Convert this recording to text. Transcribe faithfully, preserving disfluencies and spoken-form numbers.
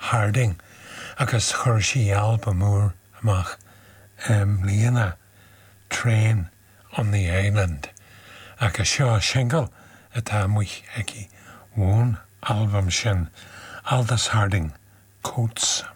Harding, agus chuir sí alba mór amach um, líana Train on the Island, agus seo single atá muich ag bhón album sin Aldous Harding, Coats